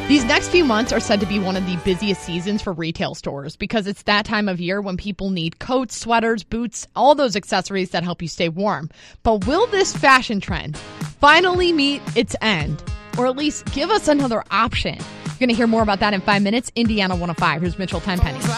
These next few months are said to be one of the busiest seasons for retail stores because it's that time of year when people need coats, sweaters, boots, all those accessories that help you stay warm. But will this fashion trend finally meet its end? Or at least give us another option? You're going to hear more about that in 5 minutes. Indiana 105. Here's Mitchell Tenpenny.